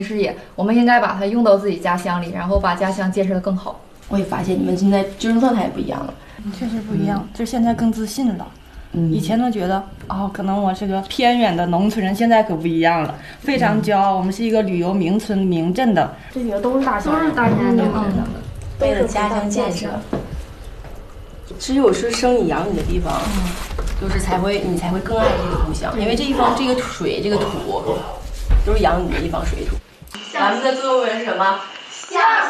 事业，我们应该把它用到自己家乡里，然后把家乡建设得更好。 我也发现你们现在精神状态也不一样了， 确实不一样，就是现在更自信了。以前都觉得可能我是个偏远的农村人，现在可不一样了，非常骄傲。我们是一个旅游名村名镇的， 这几个都是大家的， 为了家乡建设。只有是生你养你的地方，就是你才会更爱这个故乡，因为这一方这个水这个土都是养你的一方水土。咱们的作文是什么？